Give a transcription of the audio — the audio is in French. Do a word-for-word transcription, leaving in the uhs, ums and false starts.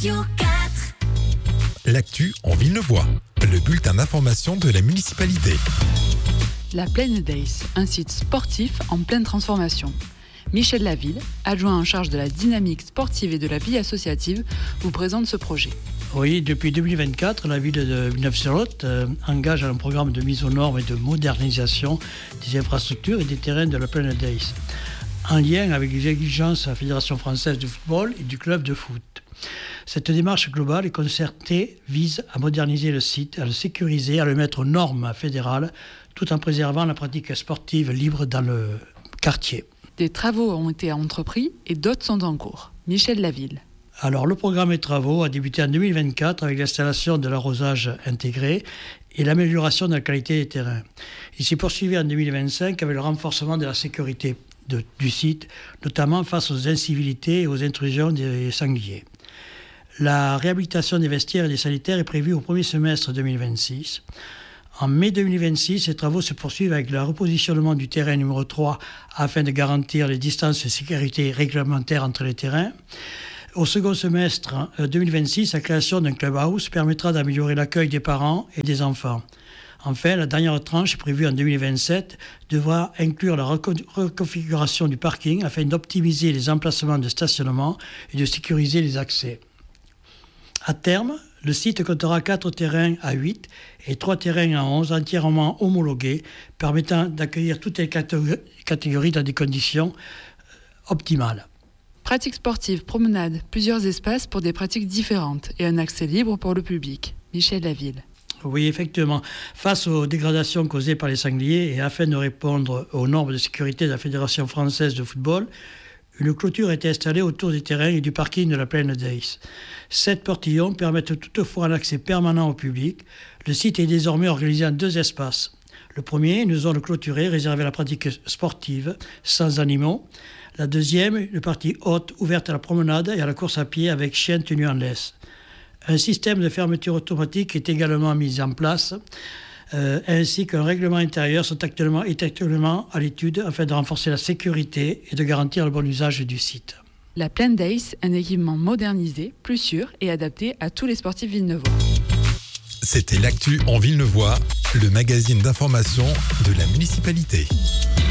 Radio quatre. L'actu en Villeneuvois, le bulletin d'information de la municipalité. La Plaine Days, un site sportif en pleine transformation. Michel Laville, adjoint en charge de la dynamique sportive et de la vie associative, vous présente ce projet. Oui, depuis deux mille vingt-quatre, la ville de Villeneuve-sur-Lot euh, engage un programme de mise aux normes et de modernisation des infrastructures et des terrains de la Plaine Days, en lien avec les exigences de la Fédération française de football et du club de foot. Cette démarche globale et concertée vise à moderniser le site, à le sécuriser, à le mettre aux normes fédérales, tout en préservant la pratique sportive libre dans le quartier. Des travaux ont été entrepris et d'autres sont en cours. Michel Laville. Alors, le programme des travaux a débuté en deux mille vingt-quatre avec l'installation de l'arrosage intégré et l'amélioration de la qualité des terrains. Il s'est poursuivi en deux mille vingt-cinq avec le renforcement de la sécurité de, du site, notamment face aux incivilités et aux intrusions des sangliers. La réhabilitation des vestiaires et des sanitaires est prévue au premier semestre deux mille vingt-six. En mai deux mille vingt-six, ces travaux se poursuivent avec le repositionnement du terrain numéro trois afin de garantir les distances de sécurité réglementaires entre les terrains. Au second semestre deux mille vingt-six, la création d'un clubhouse permettra d'améliorer l'accueil des parents et des enfants. Enfin, la dernière tranche, prévue en deux mille vingt-sept, devra inclure la reconfiguration du parking afin d'optimiser les emplacements de stationnement et de sécuriser les accès. À terme, le site comptera quatre terrains à huit et trois terrains à onze entièrement homologués, permettant d'accueillir toutes les catégories dans des conditions optimales. Pratiques sportives, promenades, plusieurs espaces pour des pratiques différentes et un accès libre pour le public. Michel Laville. Oui, effectivement. Face aux dégradations causées par les sangliers et afin de répondre aux normes de sécurité de la Fédération française de football, une clôture a été installée autour des terrains et du parking de la Plaine Days. Sept portillons permettent toutefois un accès permanent au public. Le site est désormais organisé en deux espaces. Le premier, une zone clôturée réservée à la pratique sportive, sans animaux. La deuxième, une partie haute, ouverte à la promenade et à la course à pied avec chiens tenus en laisse. Un système de fermeture automatique est également mis en place, euh, ainsi qu'un règlement intérieur sont actuellement, est actuellement à l'étude afin de renforcer la sécurité et de garantir le bon usage du site. La Plaine Days, un équipement modernisé, plus sûr et adapté à tous les sportifs villeneuvois. C'était l'actu en Villeneuvois, le magazine d'information de la municipalité.